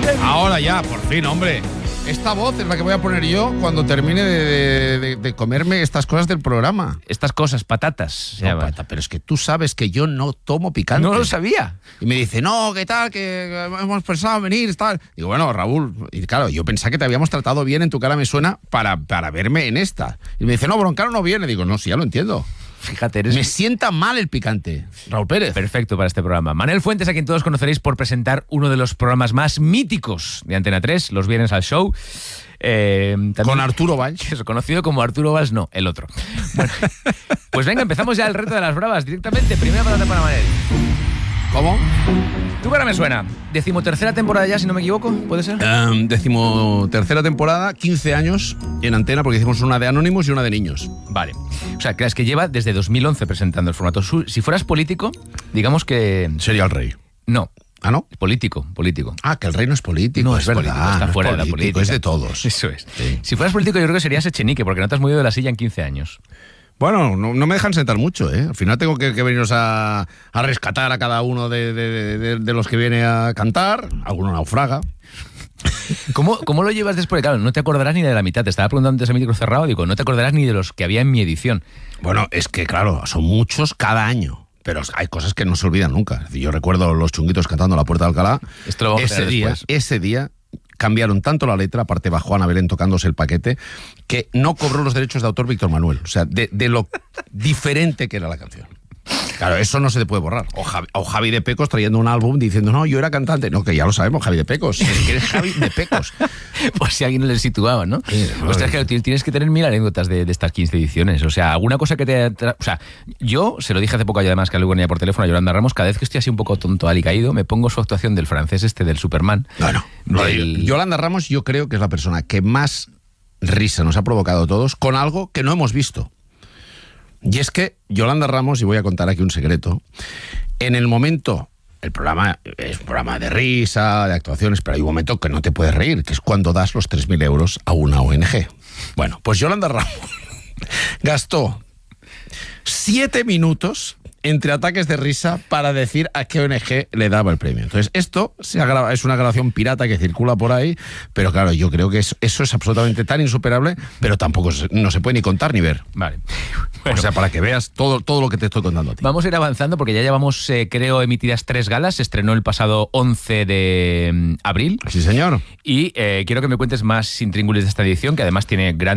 Ahora ya, por fin, hombre. Esta voz es la que voy a poner yo cuando termine de comerme estas cosas del programa. Estas cosas, patatas. No, pata, pero es que tú sabes que yo no tomo picante. No lo sabía. Y me dice, no, ¿qué tal? Que hemos pensado venir, tal. Digo, bueno, Raúl, y claro, yo pensaba que te habíamos tratado bien, en tu cara me suena, para verme en esta. Y me dice, no, Broncano no viene. Digo, no, sí, ya lo entiendo. Fíjate, Me sienta mal el picante. Raúl Pérez. Perfecto para este programa. Manel Fuentes, a quien todos conoceréis por presentar uno de los programas más míticos de Antena 3, los viernes al show. Con Arturo Valls. Eso, conocido como Arturo Valls, no, el otro. Bueno, pues venga, empezamos ya el reto de las bravas directamente. Primera patata para Manel. ¿Cómo? Tu cara me suena. 13ª temporada ya, si no me equivoco, ¿puede ser? 13ª temporada, 15 años en Antena, porque hicimos una de Anónimos y una de niños. Vale. O sea, crees que lleva desde 2011 presentando el formato. Si fueras político, digamos que... Sería el rey. No. ¿Ah, no? Político. Ah, que el rey no es político. No, es verdad. político, está no fuera es de la política. Es de todos. Eso es. Sí. Si fueras político, yo creo que serías Echenique, porque no te has movido de la silla en 15 años. Bueno, no me dejan sentar mucho, ¿eh? Al final tengo que veniros a rescatar a cada uno de los que viene a cantar. Alguno naufraga. ¿Cómo lo llevas después? Claro, no te acordarás ni de la mitad. Te estaba preguntando antes a micro cerrado, digo, no te acordarás ni de los que había en mi edición. Bueno, es que claro, son muchos cada año. Pero hay cosas que no se olvidan nunca. Yo recuerdo los Chunguitos cantando La Puerta de Alcalá. Esto lo vamos a tener después. Ese día cambiaron tanto la letra, aparte bajó Ana Belén tocándose el paquete, que no cobró los derechos de autor Víctor Manuel. O sea, de lo diferente que era la canción. Claro, eso no se te puede borrar. O Javi de Pecos trayendo un álbum diciendo, no, yo era cantante. No, que ya lo sabemos, Javi de Pecos. Es que eres Javi de Pecos. Por si alguien le situaba, ¿no? Sí, Ostras, que tienes que tener mil anécdotas de estas 15 ediciones. O sea, alguna cosa que te... O sea, yo, se lo dije hace poco además que algo venía por teléfono a Yolanda Ramos, cada vez que estoy así un poco tonto, alicaído, me pongo su actuación del francés del Superman. Bueno, Yolanda Ramos yo creo que es la persona que más risa nos ha provocado a todos con algo que no hemos visto. Y es que Yolanda Ramos, y voy a contar aquí un secreto, en el momento, el programa es un programa de risa, de actuaciones, pero hay un momento que no te puedes reír, que es cuando das los 3.000 euros a una ONG. Bueno, pues Yolanda Ramos gastó 7 minutos entre ataques de risa para decir a qué ONG le daba el premio. Entonces, esto es una grabación pirata que circula por ahí, pero claro, yo creo que eso es absolutamente tan insuperable, pero tampoco no se puede ni contar ni ver. Vale. Bueno, o sea, para que veas todo lo que te estoy contando a ti. Vamos a ir avanzando porque ya llevamos, creo, emitidas 3 galas. Se estrenó el pasado 11 de abril. Sí, señor. Y quiero que me cuentes más intríngulis de esta edición, que además tiene gran